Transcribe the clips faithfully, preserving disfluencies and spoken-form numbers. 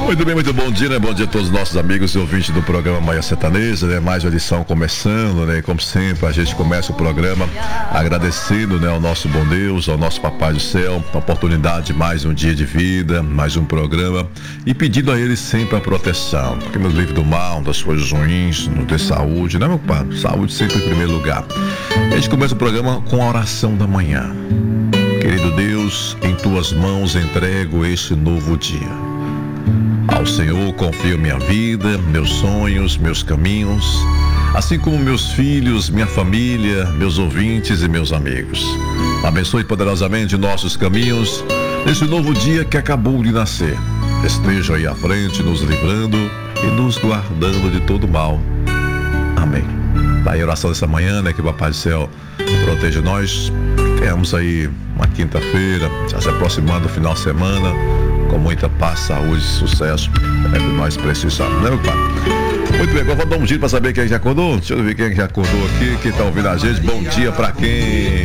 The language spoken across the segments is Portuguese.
Muito bem, muito bom dia, né? Bom dia a todos os nossos amigos e ouvintes do programa Manhã Sertaneja, né? Mais uma edição começando, né? Como sempre, a gente começa o programa agradecendo, né, ao nosso bom Deus, ao nosso Papai do Céu, a oportunidade de mais um dia de vida, mais um programa, e pedindo a Ele sempre a proteção, que nos livre do mal, das coisas ruins, nos dê saúde, né, meu pai? Saúde sempre em primeiro lugar. A gente começa o programa com a oração da manhã. Querido Deus, em Tuas mãos entrego este novo dia. Ao Senhor confio minha vida, meus sonhos, meus caminhos, assim como meus filhos, minha família, meus ouvintes e meus amigos. Abençoe poderosamente nossos caminhos nesse novo dia que acabou de nascer. Esteja aí à frente, nos livrando e nos guardando de todo mal. Amém. Daí a oração dessa manhã, né? Que o Papai do Céu proteja nós. Temos aí uma quinta-feira, já se aproximando do final de semana, com muita paz, saúde e sucesso. É o que nós precisamos, né, meu pai? Muito bem, agora vou dar um giro pra saber quem já acordou. Deixa eu ver quem já acordou aqui, quem tá ouvindo a gente. Bom dia pra quem?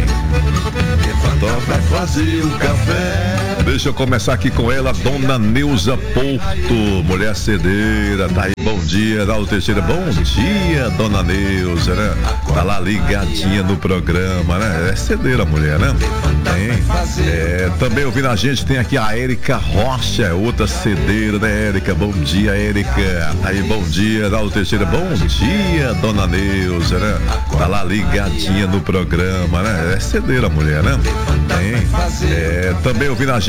Vai fazer o café. Deixa eu começar aqui com ela, Dona Neuza Porto, mulher cedeira, tá aí, bom dia, Naldo Teixeira, bom dia, Dona Neuza, né? Tá lá ligadinha no programa, né? É cedeira a mulher, né? Tem. É, também ouvindo a gente, tem aqui a Érica Rocha, outra cedeira, né, Érica? Bom dia, Érica. Aí, bom dia, Naldo Teixeira, bom dia, Dona Neuza, né? Tá lá ligadinha no programa, né? É cedeira a mulher, né? Tem. É, também ouvindo a gente,